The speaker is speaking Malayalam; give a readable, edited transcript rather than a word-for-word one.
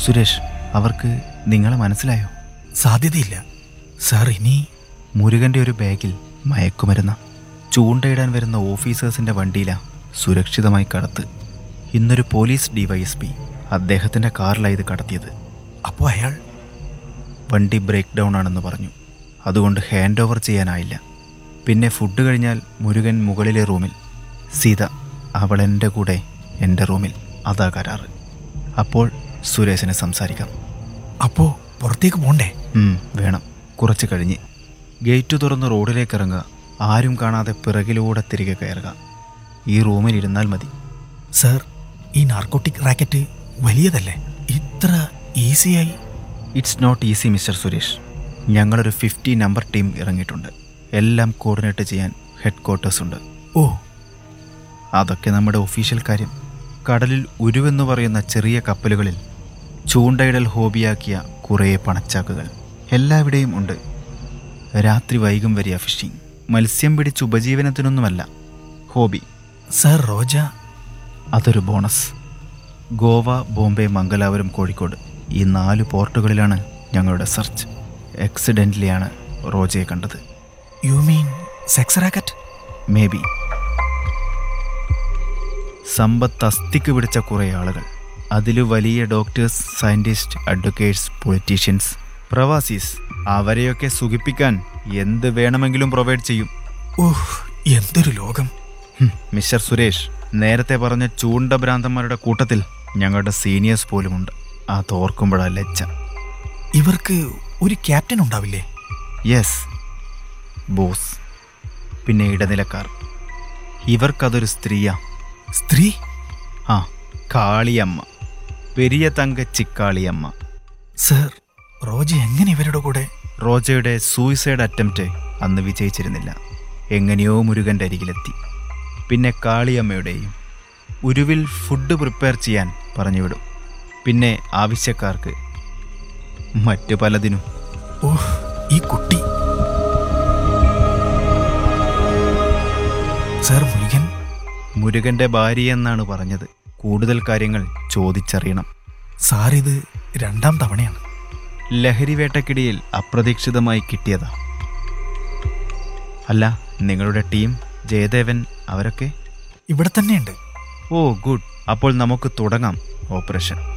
സുരേഷ്, അവർക്ക് നിങ്ങളെ മനസ്സിലായോ? സാധ്യതയില്ല സാർ. ഇനി മുരുകൻ്റെ ഒരു ബാഗിൽ മയക്കുമരുന്ന ചൂണ്ടയിടാൻ വരുന്ന ഓഫീസേഴ്സിൻ്റെ വണ്ടിയിലാണ് സുരക്ഷിതമായി കടത്ത്. ഇന്നൊരു പോലീസ് DYSP അദ്ദേഹത്തിൻ്റെ കാറിലാണ് ഇത് കടത്തിയത്. അപ്പോൾ അയാൾ വണ്ടി ബ്രേക്ക് ഡൗൺ ആണെന്ന് പറഞ്ഞു. അതുകൊണ്ട് ഹാൻഡ് ഓവർ ചെയ്യാനായില്ല. പിന്നെ ഫുഡ് കഴിഞ്ഞാൽ മുരുകൻ മുകളിലെ റൂമിൽ, സീത അവൾ എൻ്റെ കൂടെ എൻ്റെ റൂമിൽ. അതാ കരാറ്. അപ്പോൾ സുരേഷിനെ സംസാരിക്കാം. അപ്പോൾ പുറത്തേക്ക് പോണ്ടേ? വേണം. കുറച്ച് കഴിഞ്ഞ് ഗേറ്റ് തുറന്ന് റോഡിലേക്ക് ഇറങ്ങുക. ആരും കാണാതെ പിറകിലൂടെ തിരികെ കയറുക. ഈ റൂമിൽ ഇരുന്നാൽ മതി. സാർ, ഈ നാർക്കോട്ടിക് റാക്കറ്റ് വലിയതല്ലേ? ഇത്ര ഈസിയായി? It's not easy mister Suresh. ഞങ്ങളൊരു 50 നമ്പർ ടീം ഇറങ്ങിയിട്ടുണ്ട്. എല്ലാം കോർഡിനേറ്റ് ചെയ്യാൻ ഹെഡ് ക്വാർട്ടേഴ്സ് ഉണ്ട്. ഓ, അതൊക്കെ നമ്മുടെ ഒഫീഷ്യൽ കാര്യം. കടലിൽ ഉരുവെന്ന് പറയുന്ന ചെറിയ കപ്പലുകളിൽ ചൂണ്ടയിടൽ ഹോബിയാക്കിയ കുറേ പണച്ചാക്കുകൾ എല്ലാവിടെയും ഉണ്ട്. രാത്രി വൈകും വരിക ഫിഷിംഗ്. മത്സ്യം പിടിച്ച് ഉപജീവനത്തിനൊന്നുമല്ല, ഹോബി. സാർ, റോജ? അതൊരു ബോണസ്. ഗോവ, ബോംബെ, മംഗലാപുരം, കോഴിക്കോട് ഈ 4 പോർട്ടുകളിലാണ് ഞങ്ങളുടെ സെർച്ച്. ആക്സിഡൻ്റലിയാണ് റോജയെ കണ്ടത്. You mean sex racket? May be. സമ്പത്ത് അസ്ഥിക്ക് പിടിച്ച കുറേ ആളുകൾ. അതിൽ വലിയ ഡോക്ടേഴ്സ്, സയൻറ്റിസ്റ്റ്, അഡ്വക്കേറ്റ്സ്, പൊളിറ്റീഷ്യൻസ്, പ്രവാസീസ്. അവരെയൊക്കെ സുഖിപ്പിക്കാൻ എന്ത് വേണമെങ്കിലും പ്രൊവൈഡ് ചെയ്യും. ഓഹ്, എന്തൊരു ലോകം! മിസ്റ്റർ സുരേഷ്, നേരത്തെ പറഞ്ഞ ചൂണ്ട ഭ്രാന്തന്മാരുടെ കൂട്ടത്തിൽ ഞങ്ങളുടെ സീനിയേഴ്സ് പോലുമുണ്ട്. അതോർക്കുമ്പോഴാണ് ലജ്ജ. ഇവർക്ക് ഒരു ക്യാപ്റ്റൻ ഉണ്ടാവില്ലേ? Yes, boss. പിന്നെ ഇടനിലക്കാർ. ഇവർക്കതൊരു സ്ത്രീയാ. സ്ത്രീ? ആ, കാളിയമ്മ. പെരിയ തങ്കച്ചി കാളിയമ്മ. സർ, റോജ എങ്ങനെ ഇവരുടെ കൂടെ? റോജയുടെ സൂയിസൈഡ് അറ്റംപ്റ്റ് അന്ന് വിജയിച്ചിരുന്നില്ല. എങ്ങനെയോ മുരുകൻ്റെ അരികിലെത്തി. പിന്നെ കാളിയമ്മയുടെയും. ഉരുവിൽ ഫുഡ് പ്രിപ്പയർ ചെയ്യാൻ പറഞ്ഞുവിടും. പിന്നെ ആവശ്യക്കാർക്ക്, മറ്റു പലതിനും. ഓഹ്, ഈ കുട്ടി! സർ, മുരുകൻ്റെ ഭാര്യയെന്നാണ് പറഞ്ഞത്. കൂടുതൽ കാര്യങ്ങൾ ചോദിച്ചറിയണം. സാർ, ഇത് 2ാം തവണയാണ്. ലഹരി വേട്ടക്കിടിയിൽ അപ്രതീക്ഷിതമായി കിട്ടിയതാ. അല്ല, നിങ്ങളുടെ ടീം, ജയദേവൻ, അവരൊക്കെ ഇവിടെ തന്നെയുണ്ട്. ഓ ഗുഡ്. അപ്പോൾ നമുക്ക് തുടങ്ങാം ഓപ്പറേഷൻ.